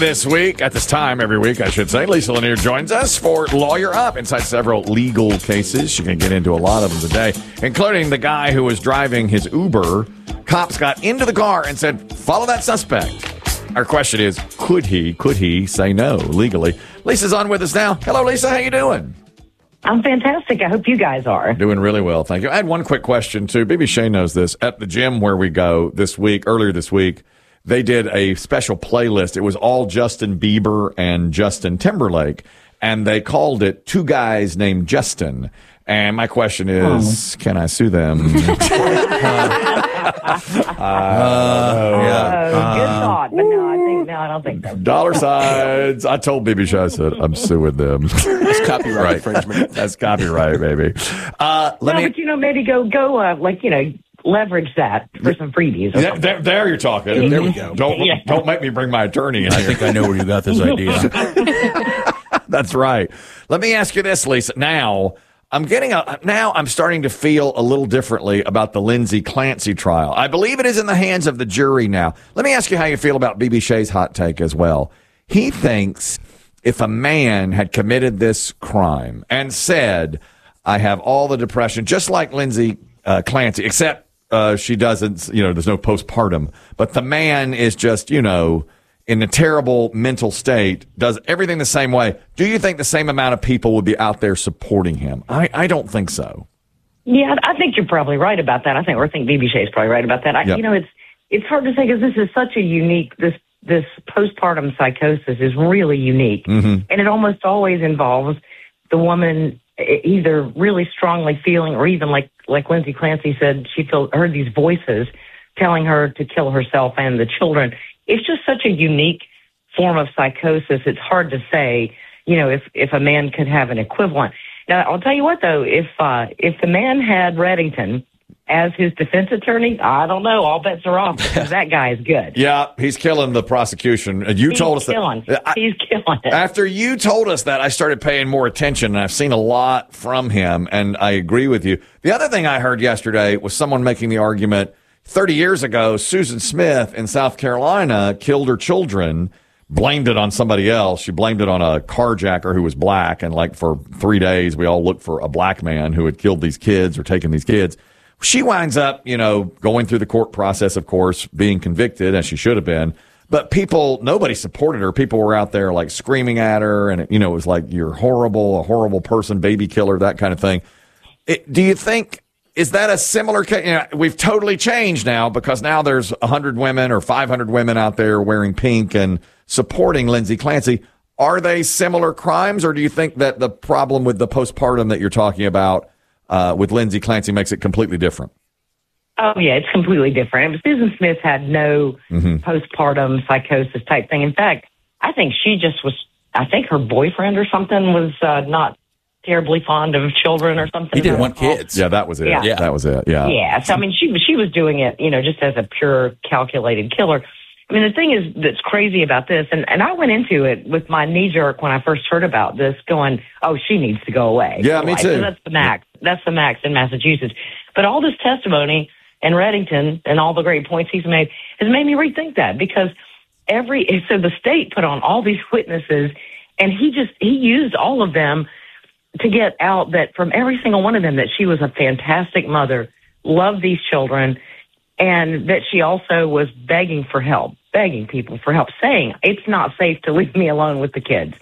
this week, at this time every week, I should say, Lisa Lanier joins us for Lawyer Up. Inside several legal cases. She can get into a lot of them today, including the guy who was driving his Uber. Cops got into the car and said, follow that suspect. Our question is, could he say no legally? Lisa's on with us now. Hello, Lisa. How you doing? I'm fantastic. I hope you guys are. Doing really well, thank you. I had one quick question, too. BB Shea knows this. At the gym where we go earlier this week, they did a special playlist. It was all Justin Bieber and Justin Timberlake, and they called it Two Guys Named Justin. And my question is, can I sue them? Good thought, but no, I don't think so. Dollar signs. I told BB Shea, I said, I'm suing them. That's copyright infringement. That's copyright, baby. But maybe go, leverage that for some freebies. There you're talking. There we go. Don't make me bring my attorney in. I think I know where you got this idea. That's right. Let me ask you this, Lisa. Now I'm starting to feel a little differently about the Lindsay Clancy trial. I believe it is in the hands of the jury now. Let me ask you how you feel about BB Shea's hot take as well. He thinks if a man had committed this crime and said, I have all the depression, just like Lindsay Clancy, except she doesn't, there's no postpartum, but the man is just, in a terrible mental state, does everything the same way. Do you think the same amount of people would be out there supporting him? I don't think so. Yeah, I think you're probably right about that. I think BB Shea's probably right about that. Yep. It's hard to say because this is such a unique, this postpartum psychosis is really unique. Mm-hmm. And it almost always involves the woman either really strongly feeling, or even like Lindsay Clancy said, she heard these voices telling her to kill herself and the children. It's just such a unique form of psychosis. It's hard to say, if a man could have an equivalent. Now, I'll tell you what, though, if the man had Reddington as his defense attorney, I don't know. All bets are off because that guy is good. Yeah, he's killing the prosecution. He's told us that. He's killing it. After you told us that, I started paying more attention, and I've seen a lot from him, and I agree with you. The other thing I heard yesterday was someone making the argument, 30 years ago, Susan Smith in South Carolina killed her children, blamed it on somebody else. She blamed it on a carjacker who was black, and for 3 days, we all looked for a black man who had killed these kids or taken these kids. She winds up, going through the court process, of course, being convicted, as she should have been. But nobody supported her. People were out there screaming at her, and it was like, you're horrible, a horrible person, baby killer, that kind of thing. Do you think, is that a similar case? We've totally changed now because now there's 100 women or 500 women out there wearing pink and supporting Lindsay Clancy. Are they similar crimes, or do you think that the problem with the postpartum that you're talking about with Lindsay Clancy makes it completely different? Oh, yeah, it's completely different. Susan Smith had no postpartum psychosis type thing. In fact, I think her boyfriend or something was not terribly fond of children or something. He didn't want kids. Yeah, that was it. Yeah. That was it. Yeah. Yeah. So, she was doing it, just as a pure calculated killer. The thing is that's crazy about this, and I went into it with my knee jerk when I first heard about this going, oh, she needs to go away. Yeah, me too. So that's the max. That's the max in Massachusetts. But all this testimony and Reddington and all the great points he's made has made me rethink that because so the state put on all these witnesses and he used all of them to get out that from every single one of them that she was a fantastic mother, loved these children, and that she also was begging people for help, saying it's not safe to leave me alone with the kids.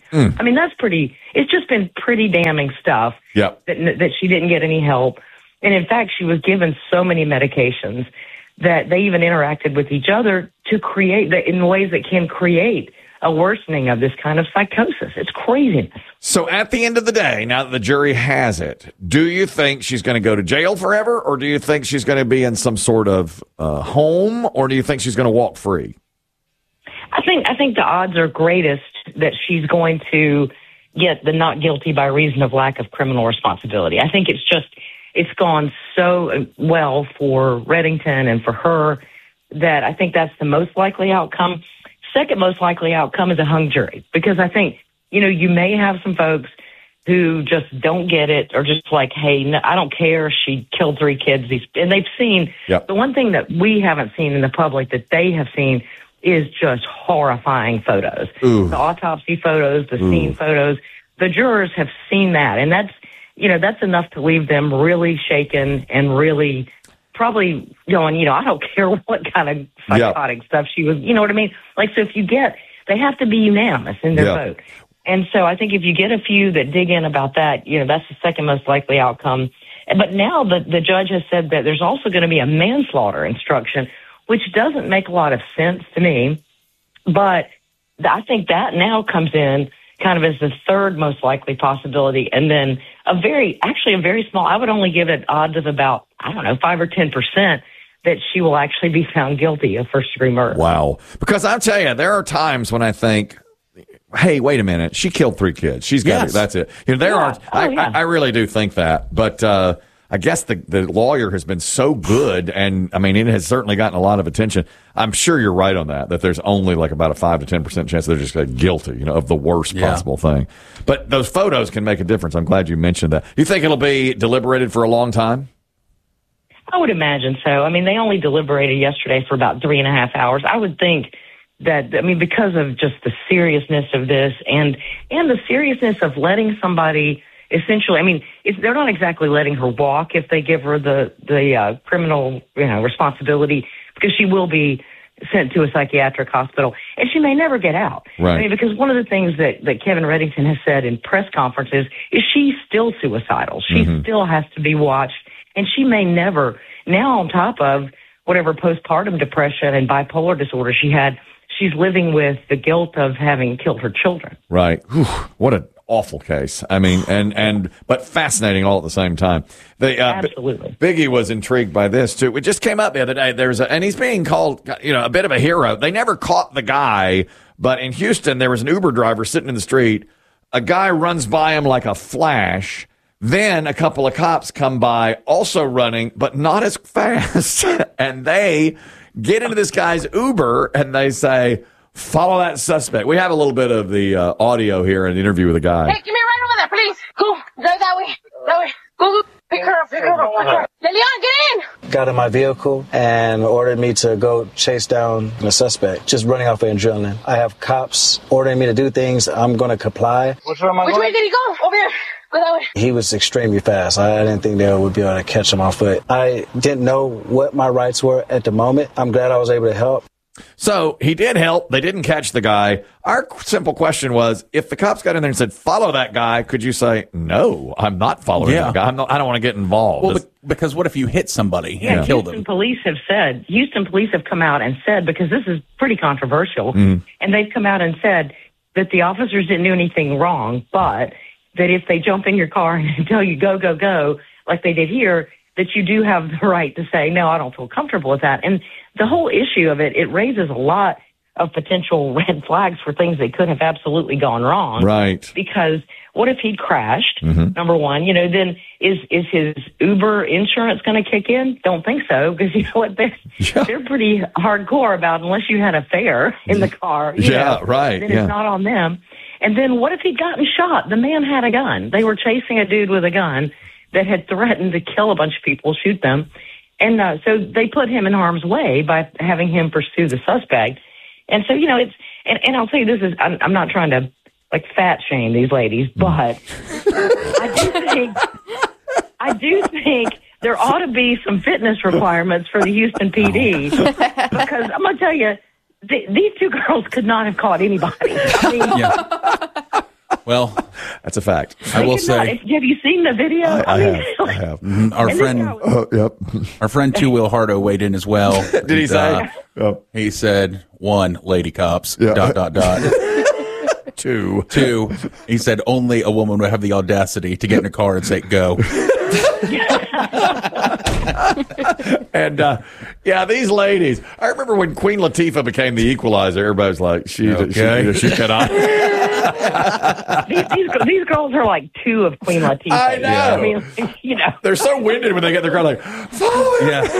It's just been pretty damning stuff. Yep. That she didn't get any help. And in fact, she was given so many medications that they even interacted with each other to create in ways that can create a worsening of this kind of psychosis. It's craziness. So at the end of the day, now that the jury has it, do you think she's going to go to jail forever, or do you think she's going to be in some sort of home, or do you think she's going to walk free? I think the odds are greatest that she's going to get the not guilty by reason of lack of criminal responsibility. I think it's gone so well for Reddington and for her that I think that's the most likely outcome. Second most likely outcome is a hung jury, because I think, you may have some folks who just don't get it or just like, hey, no, I don't care. She killed 3 kids. And they've seen the one thing that we haven't seen in the public that they have seen is just horrifying photos. Ooh. The autopsy photos, the scene photos. The jurors have seen that, and that's enough to leave them really shaken and really probably going, I don't care what kind of psychotic stuff she was, you know what I mean? Like, so if they have to be unanimous in their vote. And so I think if you get a few that dig in about that, that's the second most likely outcome. But now the judge has said that there's also going to be a manslaughter instruction, which doesn't make a lot of sense to me. But I think that now comes in kind of as the third most likely possibility. And then a very small, I would only give it odds of about, 5 or 10% that she will actually be found guilty of first-degree murder. Wow. Because I'll tell you, there are times when I think, hey, wait a minute, she killed 3 kids. She's got it. That's it. I really do think that. But I guess the lawyer has been so good, and it has certainly gotten a lot of attention. I'm sure you're right on that there's only like about a 5 to 10% chance they're just guilty, of the worst possible thing. But those photos can make a difference. I'm glad you mentioned that. You think it'll be deliberated for a long time? I would imagine so. They only deliberated yesterday for about 3.5 hours. I would think that, because of just the seriousness of this and the seriousness of letting somebody essentially, they're not exactly letting her walk if they give her the criminal, responsibility, because she will be sent to a psychiatric hospital and she may never get out. Right. Because one of the things that Kevin Reddington has said in press conferences is she's still suicidal. She still has to be watched, and she may never, now on top of whatever postpartum depression and bipolar disorder she had, she's living with the guilt of having killed her children. Right. Whew, what an awful case. But fascinating all at the same time. Absolutely. Biggie was intrigued by this too. It just came up the other day. And he's being called, a bit of a hero. They never caught the guy, but in Houston, there was an Uber driver sitting in the street. A guy runs by him like a flash. Then a couple of cops come by, also running, but not as fast. And they get into this guy's Uber and they say, follow that suspect. We have a little bit of the audio here in the interview with the guy. Hey, give me a ride over there, please. Go, drive that way. That way. Go. Pick her up. Leon, get in. Got in my vehicle and ordered me to go chase down the suspect, just running off of adrenaline. I have cops ordering me to do things. I'm going to comply. Which way did he go? Over here. Go that way. He was extremely fast. I didn't think they would be able to catch him on foot. I didn't know what my rights were at the moment. I'm glad I was able to help. So he did help. They didn't catch the guy. Our simple question was, if the cops got in there and said, follow that guy, could you say, no, I'm not following that guy. I don't want to get involved. Well, because what if you hit somebody and killed them? Houston police have come out and said, because this is pretty controversial, and they've come out and said that the officers didn't do anything wrong, but that if they jump in your car and tell you go, go, go, like they did here, that you do have the right to say, no, I don't feel comfortable with that. And the whole issue of it raises a lot of potential red flags for things that could have absolutely gone wrong. Right. Because what if he'd crashed, number one, then is his Uber insurance going to kick in? Don't think so, because you know what, they're pretty hardcore about unless you had a fare in the car. Right. Then it's not on them. And then what if he'd gotten shot? The man had a gun. They were chasing a dude with a gun that had threatened to kill a bunch of people, shoot them. And so they put him in harm's way by having him pursue the suspect. And so, it's, and I'll tell you this is, I'm not trying to fat shame these ladies, but I do think there ought to be some fitness requirements for the Houston PD, because I'm going to tell you, these two girls could not have caught anybody. Well, that's a fact. I will say. Have you seen the video? I have. Our friend Two Will Hardo weighed in as well. Did he say? He said, 1, lady cops, ... Two, he said only a woman would have the audacity to get in a car and say, go. And these ladies. I remember when Queen Latifah became the equalizer. Everybody was like, she cannot. These girls are like 2 of Queen Latifah. I know. They're so winded when they get their car, like, follow it. Yeah.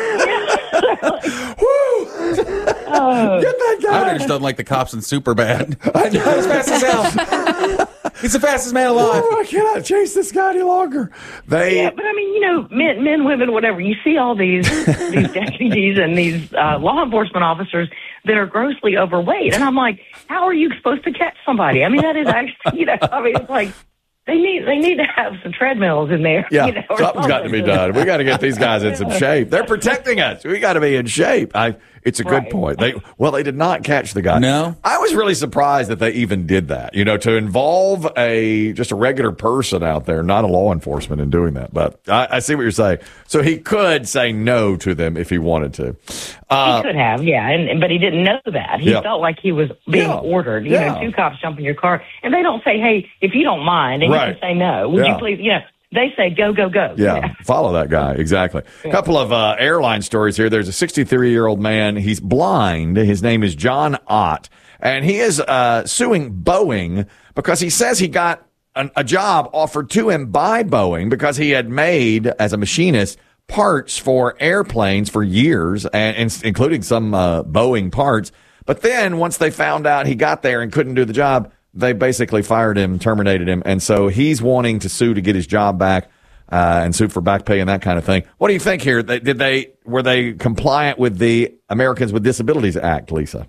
Woo! Get that guy. I would have just done like the cops in Superbad. I know, as fast as hell. He's the fastest man alive. Oh, I cannot chase this guy any longer. Yeah, but I mean, you know, men, women, whatever. You see all these deputies and these law enforcement officers that are grossly overweight, and I'm like, how are you supposed to catch somebody? I mean, that is actually, you know, I mean, it's like they need to have some treadmills in there. Yeah, you know, something's got to be done. We got to get these guys in some shape. They're protecting us. We got to be in shape. It's a good point. They did not catch the guy. No. I was really surprised that they even did that, you know, to involve just a regular person out there, not a law enforcement in doing that. But I see what you're saying. So he could say no to them if he wanted to. He could have, yeah, but he didn't know that. He felt like he was being ordered. You know, two cops jump in your car, and they don't say, hey, if you don't mind, and you can say no. Would you please, you know. They say, go, go, go. Yeah, follow that guy. Exactly. A couple of airline stories here. There's a 63-year-old man. He's blind. His name is John Ott. And he is suing Boeing because he says he got a job offered to him by Boeing because he had made, as a machinist, parts for airplanes for years, and including some Boeing parts. But then once they found out he got there and couldn't do the job, they basically fired him, terminated him, and so he's wanting to sue to get his job back and sue for back pay and that kind of thing. What do you think here? Were they compliant with the Americans with Disabilities Act, Lisa?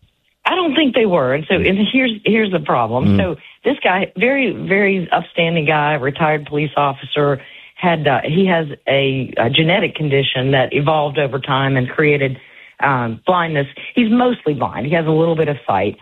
I don't think they were, and here's the problem. So this guy, very very upstanding guy, retired police officer, he has a genetic condition that evolved over time and created blindness. He's mostly blind. He has a little bit of sight.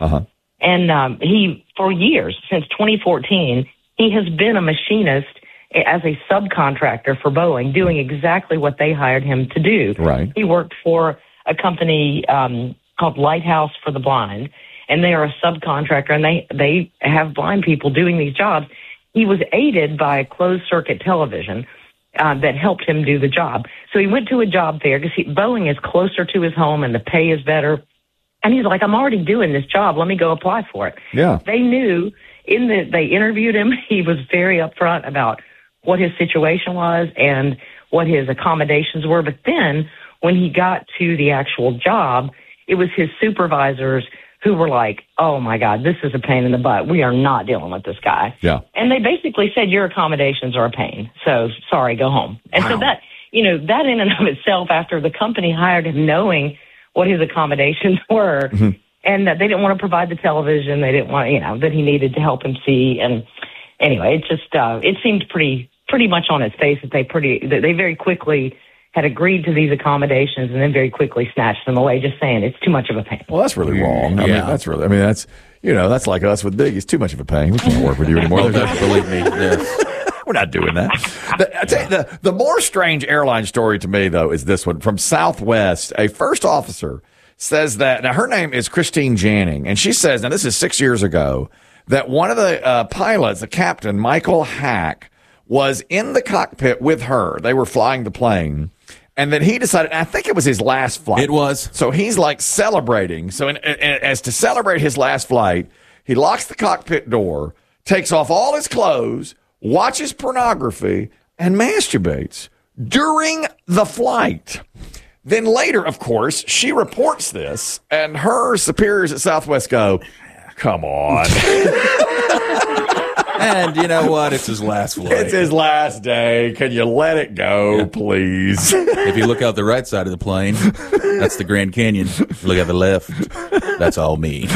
And he, for years, since 2014, he has been a machinist as a subcontractor for Boeing, doing exactly what they hired him to do. Right. He worked for a company called Lighthouse for the Blind, and they are a subcontractor, and they have blind people doing these jobs. He was aided by closed-circuit television that helped him do the job. So he went to a job fair because Boeing is closer to his home and the pay is better. And he's like, I'm already doing this job. Let me go apply for it. Yeah. They knew they interviewed him. He was very upfront about what his situation was and what his accommodations were. But then when he got to the actual job, it was his supervisors who were like, oh my God, this is a pain in the butt. We are not dealing with this guy. Yeah. And they basically said, your accommodations are a pain. So sorry, go home. And so that, you know, that in and of itself, after the company hired him knowing what his accommodations were, and that they didn't want to provide the television. They didn't want, you know, that he needed to help him see. And anyway, it just, it seemed pretty much on its face that they very quickly had agreed to these accommodations and then very quickly snatched them away, just saying it's too much of a pain. Well, that's really wrong. I mean, that's, you know, that's like us with Big. It's too much of a pain. We can't work with you anymore. Believe me, We're not doing that. I tell you, the more strange airline story to me, though, is this one from Southwest. A first officer says that, now her name is Christine Janning, and she says, now this is 6 years ago, that one of the pilots, the captain, Michael Hack, was in the cockpit with her. They were flying the plane. And then he decided, I think it was his last flight. It was. So he's like celebrating. So as to celebrate his last flight, he locks the cockpit door, takes off all his clothes, watches pornography, and masturbates during the flight. Then later, of course, she reports this, and her superiors at Southwest go, come on. And you know what? It's his last flight. It's his last day. Can you let it go, please? If you look out the right side of the plane, that's the Grand Canyon. Look at the left. That's all me.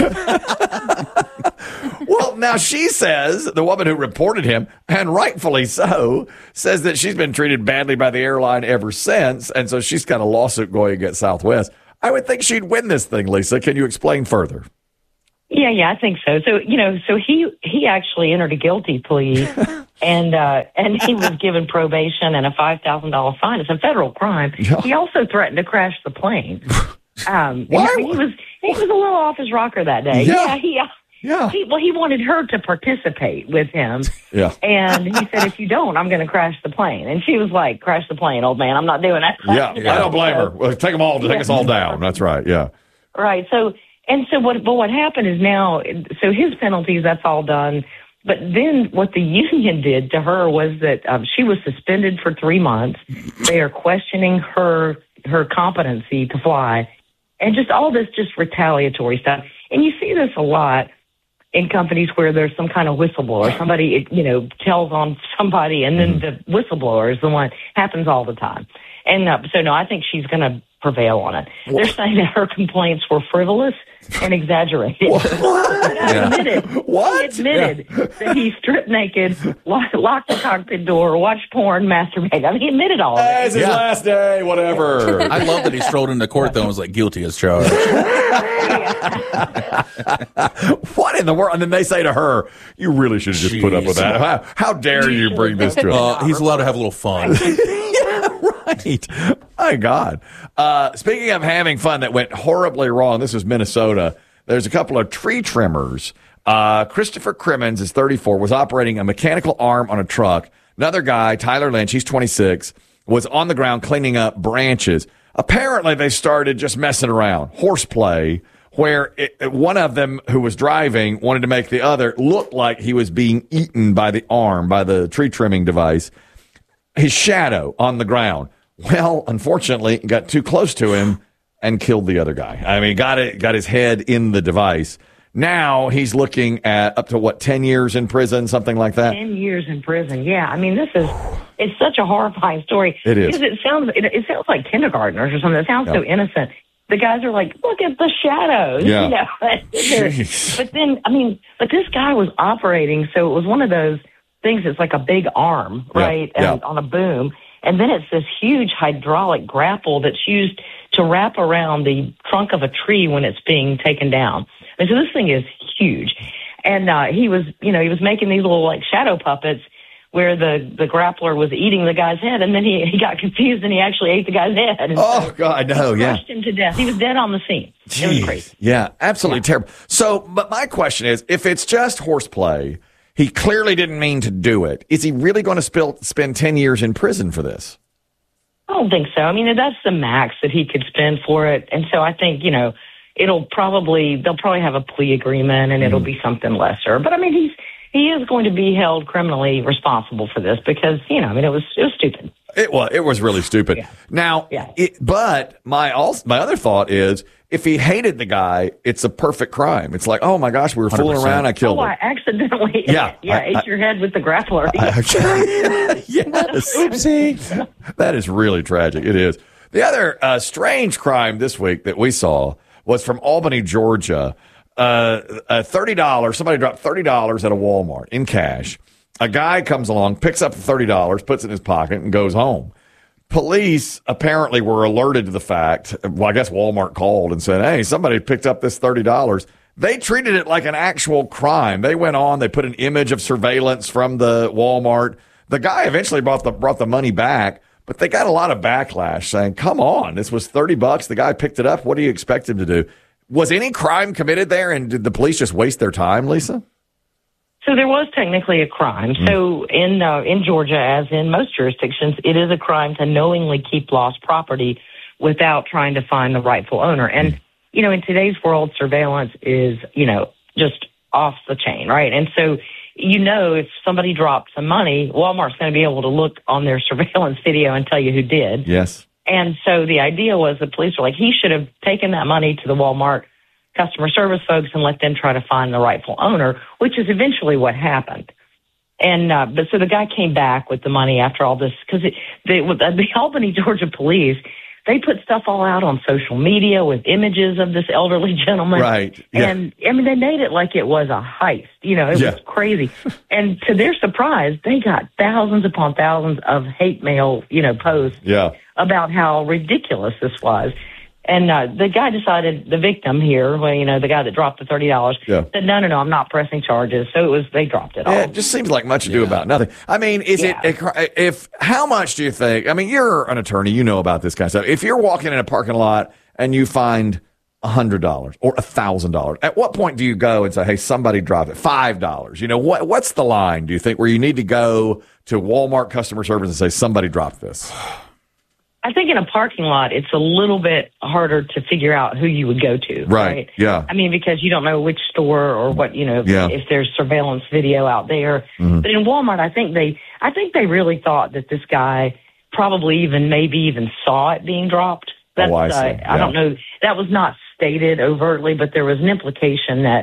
Well, now she says, the woman who reported him, and rightfully so, says that she's been treated badly by the airline ever since, and so she's got a lawsuit going against Southwest. I would think she'd win this thing, Lisa. Can you explain further? Yeah, I think so. So, you know, so he actually entered a guilty plea and he was given probation and a $5,000 fine. It's a federal crime. Yeah. He also threatened to crash the plane. Why? He was a little off his rocker that day. Yeah. He wanted her to participate with him. Yeah. And he said, if you don't, I'm going to crash the plane. And she was like, crash the plane, old man. I'm not doing that. Yeah. I don't blame her. Well, take us all down. That's right. Yeah. Right. So what happened is now, so his penalties, that's all done. But then what the union did to her was that she was suspended for 3 months. They are questioning her competency to fly and just all this just retaliatory stuff. And you see this a lot in companies where there's some kind of whistleblower. Somebody, tells on somebody, and then the whistleblower is the one. Happens all the time. And so, no, I think she's going to prevail on it. They're saying that her complaints were frivolous and exaggerated. What? He admitted that he stripped naked, locked the cockpit door, watched porn, masturbated. I mean, he admitted all of it. It's his last day, whatever. I love that he strolled into court, though, and was like, guilty as charged. What in the world? And then they say to her, you really should have just put up with that. How dare you bring this to us? He's allowed to have a little fun. Right. My God. Speaking of having fun that went horribly wrong, this is Minnesota. There's a couple of tree trimmers. Christopher Crimmins is 34, was operating a mechanical arm on a truck. Another guy, Tyler Lynch, he's 26, was on the ground cleaning up branches. Apparently, they started just messing around, horseplay, where one of them who was driving wanted to make the other look like he was being eaten by the arm, by the tree trimming device, his shadow on the ground. Well, unfortunately, got too close to him and killed the other guy. I mean, got his head in the device. Now he's looking at up to 10 years in prison, something like that. 10 years in prison. Yeah. I mean, it's such a horrifying story. It is. Because it sounds like kindergartners or something. It sounds so innocent. The guys are like, look at the shadows. Yeah. But this guy was operating. So it was one of those things that's like a big arm, right? And on a boom. And then it's this huge hydraulic grapple that's used to wrap around the trunk of a tree when it's being taken down. And so this thing is huge. And he was making these little like shadow puppets where the grappler was eating the guy's head, and then he got confused and he actually ate the guy's head. And God, no, yeah. Crushed him to death. He was dead on the scene. Jeez. It was crazy. Yeah, absolutely terrible. So, but my question is, if it's just horseplay, he clearly didn't mean to do it. Is he really going to spend 10 years in prison for this? I don't think so. I mean, that's the max that he could spend for it. And so I think, they'll probably have a plea agreement and it'll be something lesser. But I mean, he is going to be held criminally responsible for this because, it was stupid. It was really stupid. Yeah. Now, but my other thought is, if he hated the guy, it's a perfect crime. It's like, oh my gosh, we were 100%. Fooling around, I killed him. I accidentally, ate your head with the grappler. Yes, oopsie. That is really tragic. It is. The other strange crime this week that we saw was from Albany, Georgia. $30. Somebody dropped $30 at a Walmart in cash. A guy comes along, picks up the $30, puts it in his pocket, and goes home. Police apparently were alerted to the fact. Well, I guess Walmart called and said, hey, somebody picked up this $30. They treated it like an actual crime. They went on, they put an image of surveillance from the Walmart. The guy eventually brought the money back, but they got a lot of backlash saying, come on, this was $30. The guy picked it up. What do you expect him to do? Was any crime committed there, and did the police just waste their time, Lisa? So there was technically a crime. So in Georgia, as in most jurisdictions, it is a crime to knowingly keep lost property without trying to find the rightful owner. And, in today's world, surveillance is, just off the chain, right? And so, if somebody dropped some money, Walmart's going to be able to look on their surveillance video and tell you who did. Yes. And so the idea was the police were like, he should have taken that money to the Walmart customer service folks and let them try to find the rightful owner, which is eventually what happened. And but so the guy came back with the money after all this because the Albany, Georgia police, they put stuff all out on social media with images of this elderly gentleman. Right. Yeah. And I mean, they made it like it was a heist. It was crazy. And to their surprise, they got thousands upon thousands of hate mail, posts about how ridiculous this was. And the guy decided, the victim here, the guy that dropped the $30, said, no, I'm not pressing charges. So they dropped it all. It just seems like much ado about nothing. I mean, how much do you think, I mean, you're an attorney, you know about this kind of stuff. If you're walking in a parking lot and you find $100 or $1,000, at what point do you go and say, hey, somebody dropped it? $5. What's the line, do you think, where you need to go to Walmart customer service and say, somebody dropped this? I think in a parking lot, it's a little bit harder to figure out who you would go to. Right. Yeah. I mean, because you don't know which store or what, if there's surveillance video out there. Mm-hmm. But in Walmart, I think they really thought that this guy probably maybe even saw it being dropped. I see. I don't know. That was not stated overtly, but there was an implication that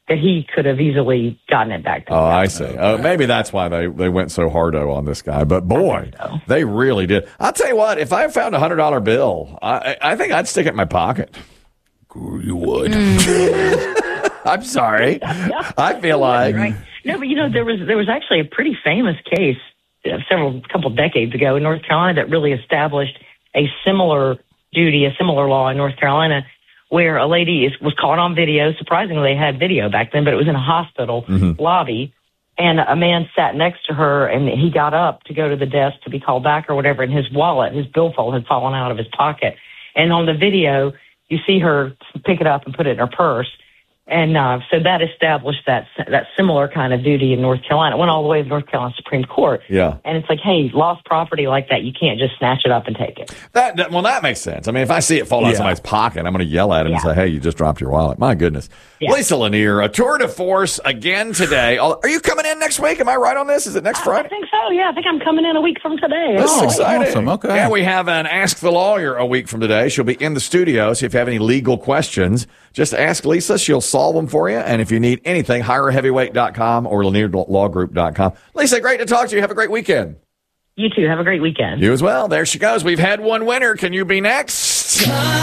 that he could have easily gotten it back. Oh, I see. Maybe that's why they went so hardo on this guy. But boy, they really did. I'll tell you what, if I found $100 bill, I think I'd stick it in my pocket. You would. I'm sorry. I feel like. Right. No, but there was actually a pretty famous case couple decades ago in North Carolina that really established a similar duty, a similar law in North Carolina, where a lady was caught on video. Surprisingly, they had video back then, but it was in a hospital lobby, and a man sat next to her, and he got up to go to the desk to be called back or whatever, and his wallet, his billfold had fallen out of his pocket. And on the video, you see her pick it up and put it in her purse. And so that established that similar kind of duty in North Carolina. It went all the way to the North Carolina Supreme Court. Yeah. And it's like, hey, lost property like that, you can't just snatch it up and take it. That makes sense. I mean, if I see it fall out of somebody's pocket, I'm going to yell at him and say, hey, you just dropped your wallet. My goodness. Yeah. Lisa Lanier, a tour de force again today. Are you coming in next week? Am I right on this? Is it next Friday? I think so, yeah. I think I'm coming in a week from today. This is exciting. Awesome. Okay. Yeah, we have an Ask the Lawyer a week from today. She'll be in the studio, so if you have any legal questions, just ask Lisa. She'll solve them for you. And if you need anything, hireaheavyweight.com or lanierlawgroup.com. Lisa, great to talk to you. Have a great weekend. You too. Have a great weekend. You as well. There she goes. We've had one winner. Can you be next?